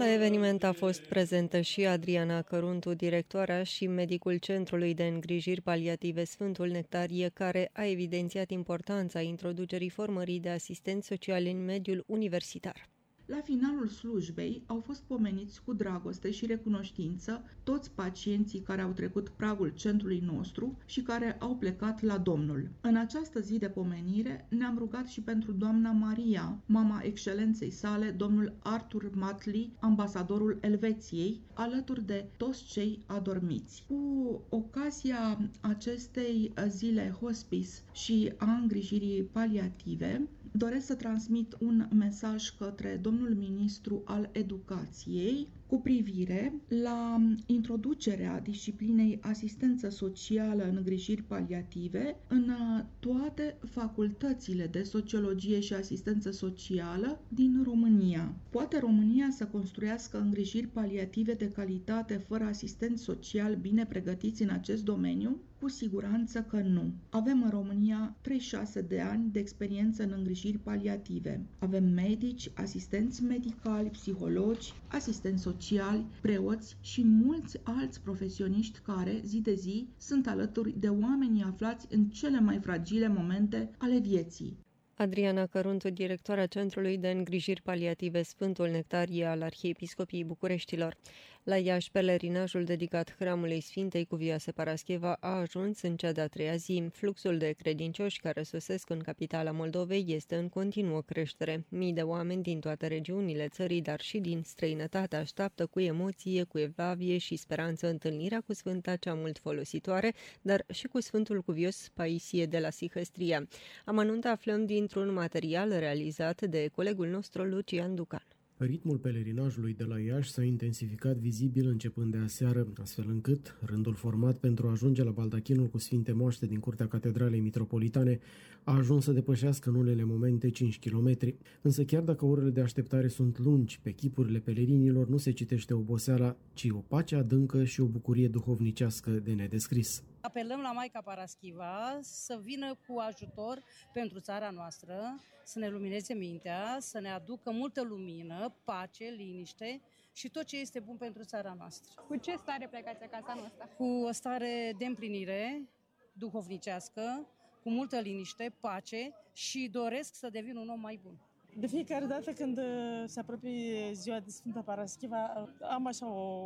La eveniment a fost prezentă și Adriana Căruntu, directoarea și medicul Centrului de Îngrijiri Paliative Sfântul Nectarie, care a evidențiat importanța introducerii formării de asistenți sociali în mediul universitar. La finalul slujbei au fost pomeniți cu dragoste și recunoștință toți pacienții care au trecut pragul centrului nostru și care au plecat la Domnul. În această zi de pomenire ne-am rugat și pentru doamna Maria, mama excelenței sale, domnul Arthur Matli, ambasadorul Elveției, alături de toți cei adormiți. Cu ocazia acestei zile hospice și a îngrijirii paliative, doresc să transmit un mesaj către domnul ministru al educației cu privire la introducerea disciplinei asistență socială în îngrijiri paliative în toate facultățile de sociologie și asistență socială din România. Poate România să construiască îngrijiri paliative de calitate fără asistenți sociali bine pregătiți în acest domeniu? Cu siguranță că nu. Avem în România 36 de ani de experiență în îngrijiri paliative. Avem medici, asistenți medicali, psihologi, asistenți sociali, preoți și mulți alți profesioniști care, zi de zi, sunt alături de oamenii aflați în cele mai fragile momente ale vieții. Adriana Căruntu, directoarea Centrului de Îngrijiri Paliative Sfântul Nectarie al Arhiepiscopiei Bucureștilor. La Iași, pelerinajul dedicat hramului Sfintei Cuvioase Parascheva a ajuns în cea de-a treia zi. Fluxul de credincioși care sosesc în capitala Moldovei este în continuă creștere. Mii de oameni din toate regiunile țării, dar și din străinătate, așteaptă cu emoție, cu evlavie și speranță întâlnirea cu Sfânta cea mult folositoare, dar și cu Sfântul Cuvios Paisie de la Sihăstria. Amănunte aflăm dintr-un material realizat de colegul nostru Lucian Ducan. Ritmul pelerinajului de la Iași s-a intensificat vizibil începând de aseară, astfel încât rândul format pentru a ajunge la baldachinul cu Sfinte Moaște din curtea Catedralei Mitropolitane a ajuns să depășească în unele momente 5 km. Însă chiar dacă orele de așteptare sunt lungi, pe chipurile pelerinilor nu se citește oboseala, ci o pace adâncă și o bucurie duhovnicească de nedescris. Apelăm la Maica Paraschiva să vină cu ajutor pentru țara noastră, să ne lumineze mintea, să ne aducă multă lumină, pace, liniște și tot ce este bun pentru țara noastră. Cu ce stare plecați acasă anul ăsta? Cu o stare de împlinire duhovnicească, cu multă liniște, pace și doresc să devin un om mai bun. De fiecare dată când se apropie ziua de Sfânta Paraschiva, am așa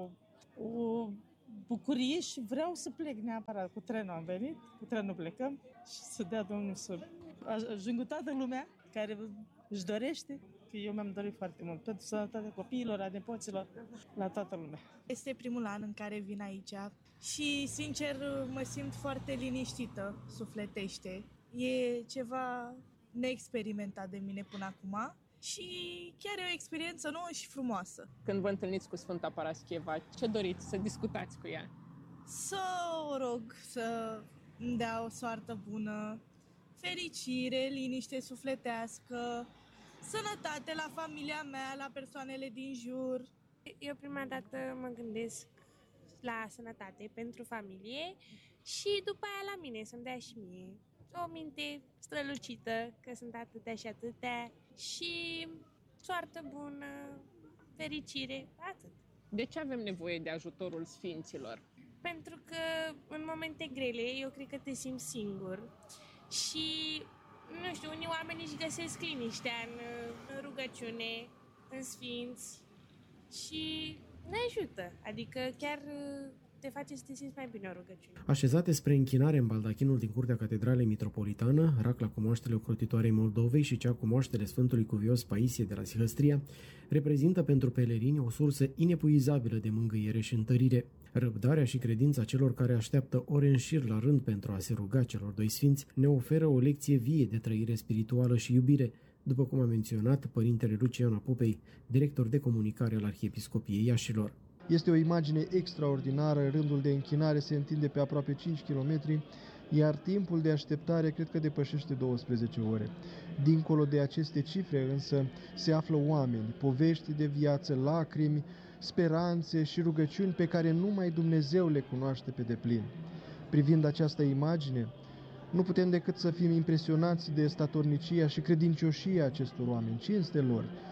o bucurie și vreau să plec neapărat. Cu trenul am venit, cu trenul plecăm și să dea Domnul să ajung cu toată lumea care își dorește, că eu mi-am dorit foarte mult, pentru sănătatea copiilor, a nepoților, la toată lumea. Este primul an în care vin aici și, sincer, mă simt foarte liniștită, sufletește. E ceva neexperimentat de mine până acum. Și chiar e o experiență nouă și frumoasă. Când vă întâlniți cu Sfânta Parascheva, ce doriți să discutați cu ea? Să o rog să îmi dea o soartă bună, fericire, liniște sufletească, sănătate la familia mea, la persoanele din jur. Eu prima dată mă gândesc la sănătate pentru familie și după aia la mine, să-mi dea și mie o minte strălucită, că sunt atâtea și atâtea, și soartă bună, fericire, atât. De ce avem nevoie de ajutorul sfinților? Pentru că în momente grele eu cred că te simți singur și, nu știu, unii oameni își găsesc liniștea în rugăciune, în sfinți și ne ajută, adică chiar te face să te simți mai bine o rugăciune. Așezate spre închinare în baldachinul din curtea Catedralei Mitropolitană, racla cu moaștele ocrotitoarei Moldovei și cea cu moaștele Sfântului Cuvios Paisie de la Sihăstria, reprezintă pentru pelerini o sursă inepuizabilă de mângâiere și întărire. Răbdarea și credința celor care așteaptă ore în șir la rând pentru a se ruga celor doi sfinți ne oferă o lecție vie de trăire spirituală și iubire, după cum a menționat părintele Lucian Apupei, director de comunicare al Arhiepiscopiei Iașilor. Este o imagine extraordinară, rândul de închinare se întinde pe aproape 5 km, iar timpul de așteptare cred că depășește 12 ore. Dincolo de aceste cifre însă se află oameni, povești de viață, lacrimi, speranțe și rugăciuni pe care numai Dumnezeu le cunoaște pe deplin. Privind această imagine, nu putem decât să fim impresionați de statornicia și credincioșia acestor oameni, cinste lor,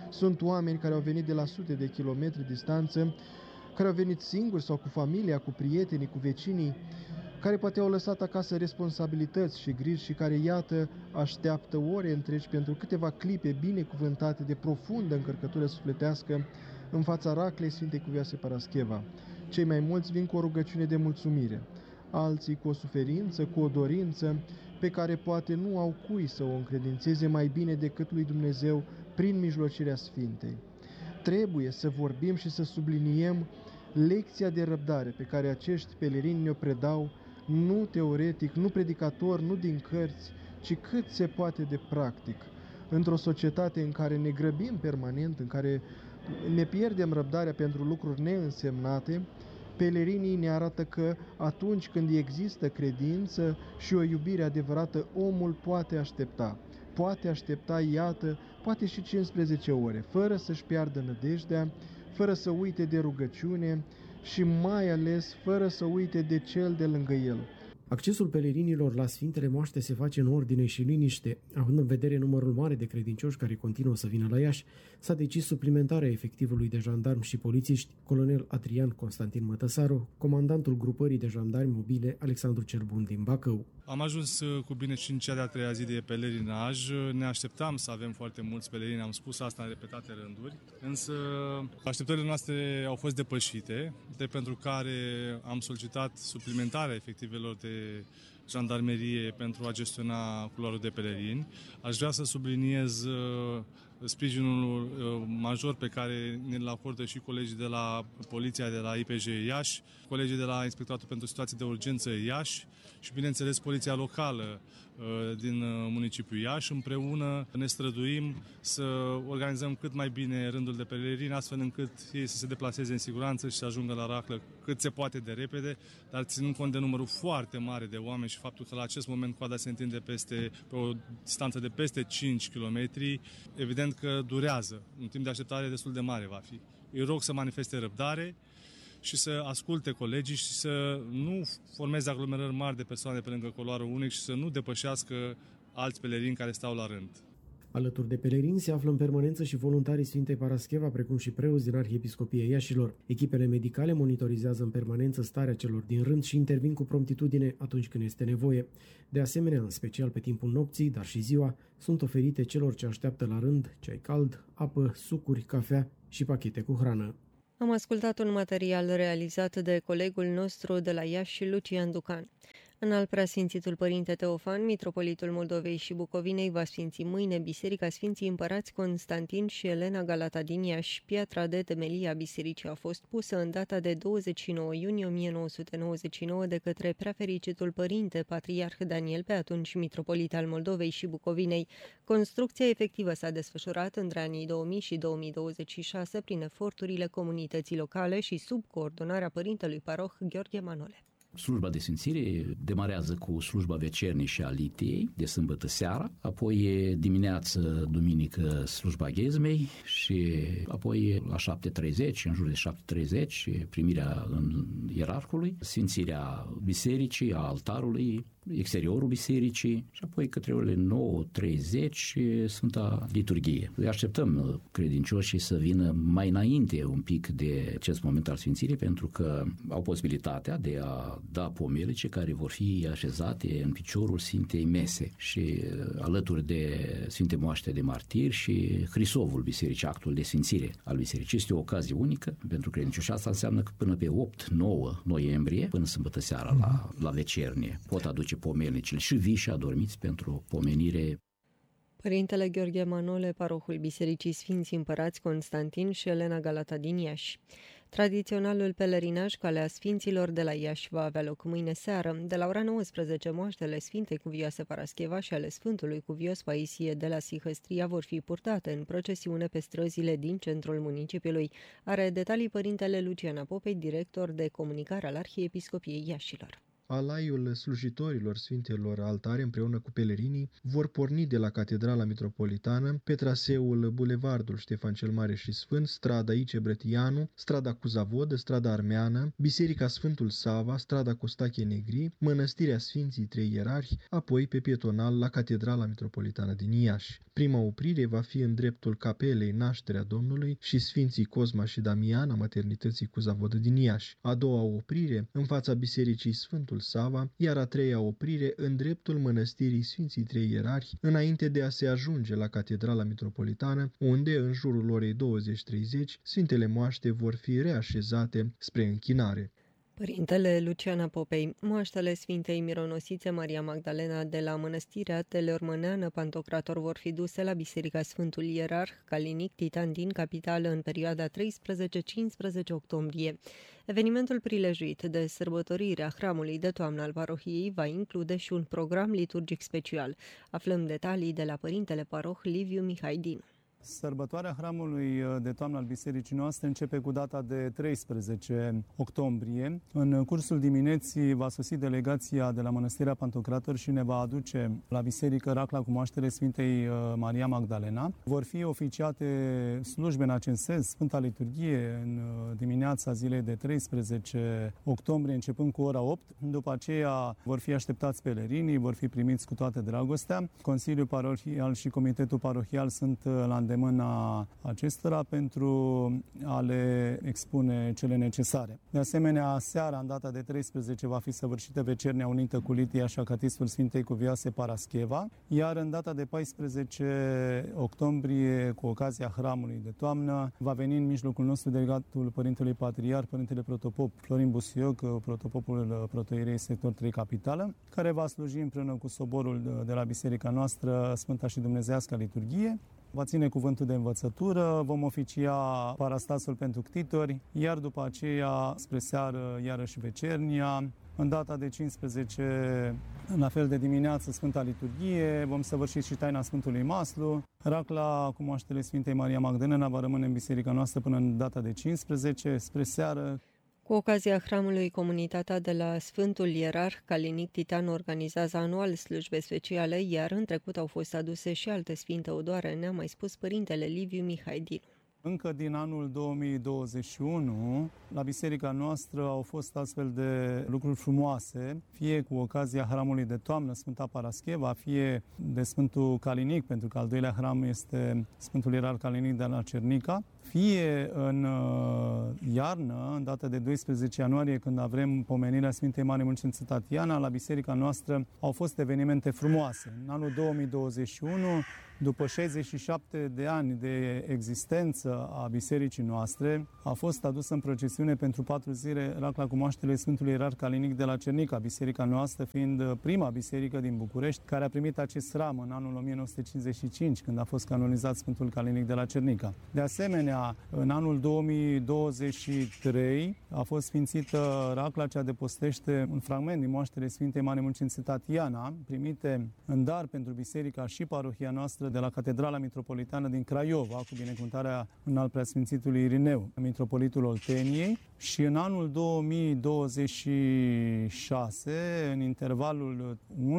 Sunt oameni care au venit de la sute de kilometri distanță, care au venit singuri sau cu familia, cu prietenii, cu vecinii, care poate au lăsat acasă responsabilități și griji și care, iată, așteaptă ore întregi pentru câteva clipe binecuvântate de profundă încărcătură sufletească în fața raclei Sfintei Cuvioase Parascheva. Cei mai mulți vin cu o rugăciune de mulțumire, alții cu o suferință, cu o dorință pe care poate nu au cui să o încredințeze mai bine decât lui Dumnezeu prin mijlocirea Sfintei. Trebuie să vorbim și să subliniem lecția de răbdare pe care acești pelerini ne-o predau, nu teoretic, nu predicator, nu din cărți, ci cât se poate de practic. Într-o societate în care ne grăbim permanent, în care ne pierdem răbdarea pentru lucruri neînsemnate, pelerinii ne arată că atunci când există credință și o iubire adevărată, omul poate aștepta. Poate aștepta, iată, poate și 15 ore, fără să-și piardă nădejdea, fără să uite de rugăciune și mai ales fără să uite de cel de lângă el. Accesul pelerinilor la Sfintele Moaște se face în ordine și liniște. Având în vedere numărul mare de credincioși care continuă să vină la Iași, s-a decis suplimentarea efectivului de jandarmi și polițiști, colonel Adrian Constantin Mătăsaru, comandantul grupării de jandarmi mobile Alexandru cel Bun din Bacău. Am ajuns cu bine și în cea de-a treia zi de pelerinaj. Ne așteptam să avem foarte mulți pelerini, am spus asta în repetate rânduri, însă așteptările noastre au fost depășite, de pentru care am solicitat suplimentarea efectivelor de jandarmerie pentru a gestiona culoarul de pelerini. Aș vrea să subliniez sprijinul major pe care ne-l acordă și colegii de la Poliția de la IPJ Iași, colegii de la Inspectoratul pentru Situații de Urgență Iași și, bineînțeles, Poliția Locală din municipiul Iași. Împreună ne străduim să organizăm cât mai bine rândul de pelerini, astfel încât ei să se deplaseze în siguranță și să ajungă la raclă cât se poate de repede, dar ținând cont de numărul foarte mare de oameni și faptul că la acest moment coada se întinde pe o distanță de peste 5 km, evident că durează. Un timp de așteptare destul de mare va fi. Îi rog să manifeste răbdare și să asculte colegii și să nu formeze aglomerări mari de persoane pe lângă coloarul unic și să nu depășească alți pelerini care stau la rând. Alături de pelerini se află în permanență și voluntarii Sfintei Parascheva, precum și preoți din Arhiepiscopia Iașilor. Echipele medicale monitorizează în permanență starea celor din rând și intervin cu promptitudine atunci când este nevoie. De asemenea, în special pe timpul nopții, dar și ziua, sunt oferite celor ce așteaptă la rând ceai cald, apă, sucuri, cafea și pachete cu hrană. Am ascultat un material realizat de colegul nostru de la Iași, Lucian Ducan. Înalt preasfințitul Părinte Teofan, mitropolitul Moldovei și Bucovinei, va sfinți mâine Biserica Sfinții Împărați Constantin și Elena Galata din Iași. Piatra de temelie a bisericii a fost pusă în data de 29 iunie 1999 de către preafericitul Părinte Patriarh Daniel, pe atunci mitropolit al Moldovei și Bucovinei. Construcția efectivă s-a desfășurat între anii 2000 și 2026 prin eforturile comunității locale și sub coordonarea Părintelui Paroh Gheorghe Manole. Slujba de sfințire demarează cu slujba vecerniei și a litiei de sâmbătă seara, apoi dimineață, duminică, slujba ghezmei și apoi la 7:30, în jur de 7:30, primirea în ierarhului, sfințirea bisericii, a altarului, exteriorul bisericii și apoi către orele 9:30 Sfânta Liturghie. Îi așteptăm credincioșii să vină mai înainte un pic de acest moment al sfințirii, pentru că au posibilitatea de a da pomelice care vor fi așezate în piciorul Sfintei Mese și alături de Sfinte Moaște de Martiri și Hrisovul bisericii, actul de sfințire al bisericii. Este o ocazie unică pentru credincioși. Asta înseamnă că până pe 8-9 noiembrie, până sâmbătă seara la vecernie, pot aduce pomenicile și vii și adormiți pentru pomenire. Părintele Gheorghe Manole, parohul Bisericii Sfinții Împărați Constantin și Elena Galata din Iași. Tradiționalul pelerinaj Calea Sfinților de la Iași va avea loc mâine seară. De la ora 19, moaștele Sfintei Cuvioase Parascheva și ale Sfântului Cuvios Paisie de la Sihăstria vor fi purtate în procesiune pe străzile din centrul municipiului. Are detalii părintele Lucian Apopei, director de comunicare al Arhiepiscopiei Iașilor. Alaiul slujitorilor Sfintelor Altare împreună cu pelerinii vor porni de la Catedrala Mitropolitană pe traseul Bulevardul Ștefan cel Mare și Sfânt, strada Ice Brătianu, strada Cuzavodă, strada Armeană, Biserica Sfântul Sava, strada Costache Negri, Mănăstirea Sfinții Trei Ierarhi, apoi pe pietonal la Catedrala Mitropolitană din Iași. Prima oprire va fi în dreptul Capelei Nașterea Domnului și Sfinții Cosma și Damian a Maternității Cuzavodă din Iași. A doua oprire în fața Bisericii Sfântul Sava, iar a treia oprire în dreptul Mănăstirii Sfinții Trei Ierarhi, înainte de a se ajunge la Catedrala Mitropolitană, unde, în jurul orei 20:30, Sfintele Moaște vor fi reașezate spre închinare. Părintele Luciana Popei, moaștele Sfintei Mironosițe Maria Magdalena de la Mănăstirea Teleormăneană Pantocrator vor fi duse la Biserica Sfântul Ierarh Calinic Titan din capitală în perioada 13-15 octombrie. Evenimentul prilejuit de sărbătorirea Hramului de Toamnă al Parohiei va include și un program liturgic special. Aflăm detalii de la Părintele Paroh Liviu Mihai Din. Sărbătoarea Hramului de Toamnă al Bisericii noastre începe cu data de 13 octombrie. În cursul dimineții va sosi delegația de la Mănăstirea Pantocrator și ne va aduce la biserică racla cu moaștele Sfintei Maria Magdalena. Vor fi oficiate slujbe în acest sens, Sfânta Liturghie, în dimineața zilei de 13 octombrie, începând cu ora 8. După aceea vor fi așteptați pelerinii, vor fi primiți cu toată dragostea. Consiliul Parohial și Comitetul Parohial sunt la îndemâna acestora pentru a le expune cele necesare. De asemenea, seara, în data de 13, va fi săvârșită vecernia unită cu litia și acatistul Sfintei Cuvioase Parascheva, iar în data de 14 octombrie, cu ocazia Hramului de Toamnă, va veni în mijlocul nostru delegatul Părintelui Patriarh, Părintele Protopop Florin Busioc, protopopul Protoierei Sector 3 Capitală, care va sluji împreună cu soborul de la biserica noastră Sfânta și Dumnezeiasca Liturghie. Va ține cuvântul de învățătură, vom oficia parastasul pentru ctitori, iar după aceea, spre seară, iarăși vecernia. În data de 15, la fel de dimineață, Sfânta Liturghie, vom săvârși și taina Sfântului Maslu. Racla cu moaștele Sfintei Maria Magdalena va rămâne în biserica noastră până în data de 15, spre seară. Cu ocazia Hramului, comunitatea de la Sfântul Ierarh Calinic Titan organizează anual slujbe speciale, iar în trecut au fost aduse și alte sfinte odoare, ne-a mai spus Părintele Liviu Mihai Din. Încă din anul 2021, la biserica noastră au fost astfel de lucruri frumoase, fie cu ocazia Hramului de Toamnă, Sfânta Parascheva, fie de Sfântul Calinic, pentru că al doilea hram este Sfântul Ierarh Calinic de la Cernica, fie în iarnă, în data de 12 ianuarie, când avem pomenirea Sfintei Mare Mucență Tatiana, la biserica noastră au fost evenimente frumoase. În anul 2021, după 67 de ani de existență a bisericii noastre, a fost adusă în procesiune pentru 4 zile racla cu moaștele Sfântului Ierarh Calinic de la Cernica, biserica noastră fiind prima biserică din București care a primit acest hram în anul 1955, când a fost canonizat Sfântul Calinic de la Cernica. De asemenea, în anul 2023 a fost sfințită racla cea de postește un fragment din moaștele Sfintei Mare Mucențe Tatiana, primite în dar pentru biserica și parohia noastră de la Catedrala Mitropolitană din Craiova, cu binecuvântarea înalt preasfințitului Irineu, mitropolitul Olteniei, și în anul 2026, în intervalul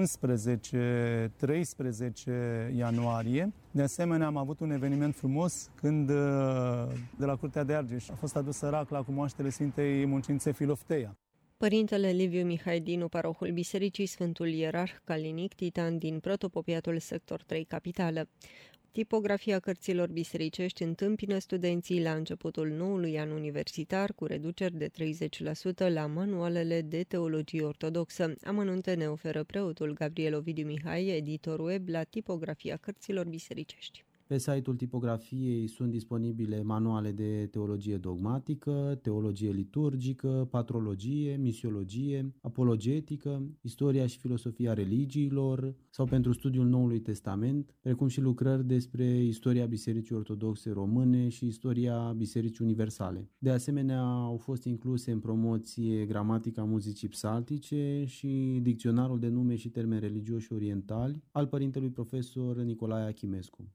11-13 ianuarie, de asemenea am avut un eveniment frumos când de la Curtea de Argeș a fost adusă racla cu moaștele Sfintei Mucințe Filofteia. Părintele Liviu Mihai Dinu, parohul Bisericii Sfântul Ierarh Calinic Titan din Protopopiatul Sector 3 Capitală. Tipografia cărților bisericești întâmpină studenții la începutul noului an universitar cu reduceri de 30% la manualele de teologie ortodoxă. Amănunte ne oferă preotul Gabriel Ovidiu Mihai, editor web la Tipografia cărților bisericești. Pe site-ul tipografiei sunt disponibile manuale de teologie dogmatică, teologie liturgică, patrologie, misiologie, apologetică, istoria și filosofia religiilor sau pentru studiul Noului Testament, precum și lucrări despre istoria Bisericii Ortodoxe Române și istoria Bisericii Universale. De asemenea, au fost incluse în promoție gramatica muzicii psaltice și dicționarul de nume și termeni religioși orientali al părintelui profesor Nicolae Achimescu. Reducerea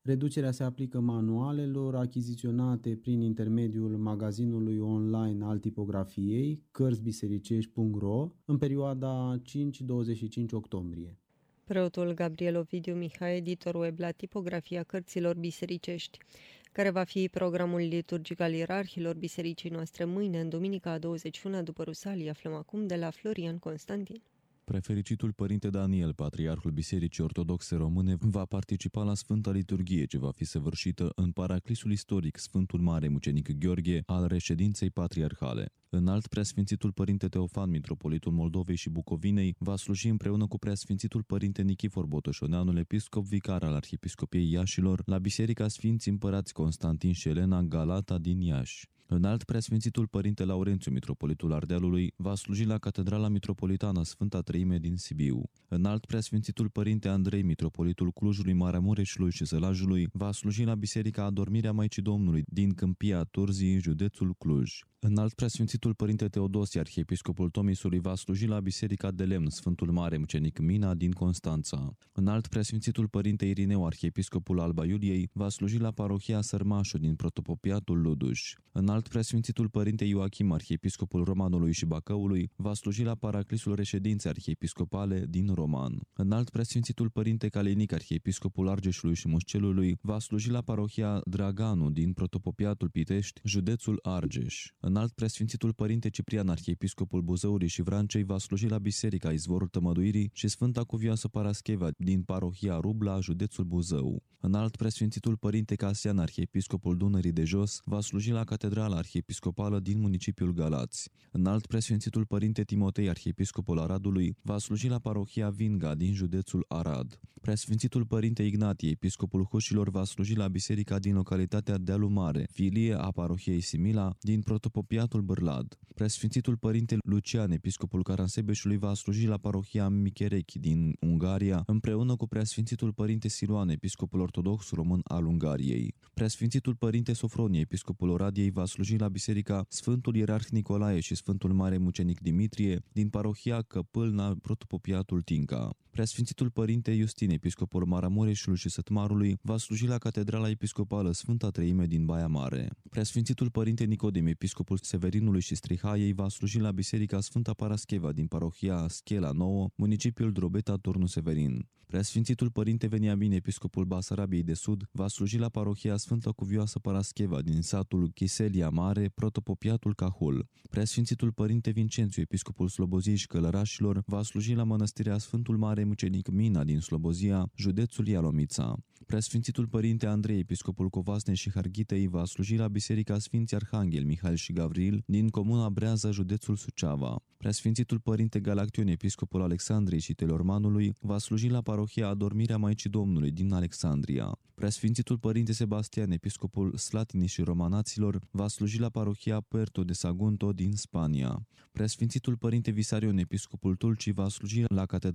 Supravegherea se aplică manualelor achiziționate prin intermediul magazinului online al tipografiei cărțibisericești.ro în perioada 5-25 octombrie. Preotul Gabriel Ovidiu Mihai, editor web la Tipografia Cărților Bisericești. Care va fi programul liturgic al ierarhilor bisericii noastre mâine, în duminica 21 după Rusalii, aflăm acum de la Florian Constantin. Prefericitul Părinte Daniel, Patriarhul Bisericii Ortodoxe Române, va participa la Sfânta Liturghie, ce va fi săvârșită în paraclisul istoric Sfântul Mare Mucenic Gheorghe al reședinței patriarhale. Înalt Preasfințitul Părinte Teofan, Mitropolitul Moldovei și Bucovinei, va sluji împreună cu Preasfințitul Părinte Nichifor Botoșoneanul, episcop vicar al Arhiepiscopiei Iașilor, la Biserica Sfinții Împărați Constantin și Elena Galata din Iași. Înalt Preasfințitul Părinte Laurențiu, Mitropolitul Ardealului, va sluji la Catedrala Mitropolitană Sfânta Treime din Sibiu. Înalt Preasfințitul Părinte Andrei, Mitropolitul Clujului, Maramureșului și Sălajului, va sluji la Biserica Adormirea Maicii Domnului din Câmpia Turzii, județul Cluj. Înalt Preasfințitul Părinte Teodosie, Arhiepiscopul Tomisului, va sluji la Biserica de Lemn Sfântul Mare Mucenic Mina din Constanța. Înalt Preasfințitul Părinte Irineu, Arhiepiscopul Alba Iuliei, va sluji la Parohia Sărmașu din Protopopiatul Luduș. Înalt Preasfințitul Părinte Ioachim, Arhiepiscopul Romanului și Bacăului, va sluji la Paraclisul Reședinței Arhiepiscopale din Roman. Înalt Preasfințitul Părinte Calinic, Arhiepiscopul Argeșului și Mușcelului, va sluji la Parohia Draganu din Protopopiatul Pitești, județul Argeș. Înalt Preasfințitul Părinte Ciprian, Arhiepiscopul Buzăului și Vrancei, va sluji la Biserica Izvorul Tămăduirii și Sfânta Cuvioasă Parascheva din Parohia Rubla, județul Buzău. Înalt Preasfințitul Părinte Casian, Arhiepiscopul Dunării de Jos, va sluji la Catedrala Arhiepiscopală din municipiul Galați. Înalt Preasfințitul Părinte Timotei, Arhiepiscopul Aradului, va sluji la Parohia Vinga din județul Arad. Preasfințitul Părinte Ignatie, Episcopul Hușilor, va sluji la biserica din localitatea Dealu Mare, filie a Parohiei Simila din Protopopiatul Bârlad. Preasfințitul Părinte Lucian, Episcopul Caransebeșului, va sluji la Parohia Micherechi din Ungaria, împreună cu Preasfințitul Părinte Siluan, Episcopul Ortodox Român al Ungariei. Preasfințitul Părinte Sofronie, Episcopul Oradiei, va sluji la Biserica Sfântul Ierarh Nicolae și Sfântul Mare Mucenic Dimitrie din Parohia Căpâlna, Protopopiatul Tinca. Preasfințitul Părinte Justin, Episcopul Maramureșului și Sătmarului, va sluji la Catedrala Episcopală Sfânta Treime din Baia Mare. Preasfințitul Părinte Nicodim, Episcopul Severinului și Strihaiei, va sluji la Biserica Sfânta Parascheva din Parohia Schela Nouă, municipiul Drobeta, Turnul Severin. Preasfințitul Părinte Veniamin, Episcopul Basarabiei de Sud, va sluji la Parohia Sfânta Cuvioasă Parascheva din satul Chiselia Mare, Protopopiatul Cahul. Preasfințitul Părinte Vincențiu, Episcopul Sloboziei și Călărașilor, va sluji la Mănăstirea Sfântul Mare Mucenic Mina din Slobozia, județul Ialomița. Preasfințitul Părinte Andrei, Episcopul Covasnei și Harghitei, va sluji la Biserica Sfinții Arhanghel Mihail și Gavril din comuna Breaza, județul Suceava. Preasfințitul Părinte Galaction, Episcopul Alexandriei și Telormanului, va sluji la Parohia Adormirea Maicii Domnului din Alexandria. Preasfințitul Părinte Sebastian, Episcopul Slatinii și Romanaților, va sluji la Parohia Puerto de Sagunto din Spania. Preasfințitul Părinte Visarion, Episcopul Tulcii, va sluji la Catedrala